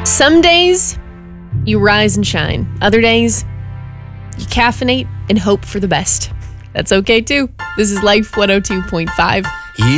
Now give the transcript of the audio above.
Some days, you rise and shine. Other days, you caffeinate and hope for the best. That's okay too. This is Life 102.5.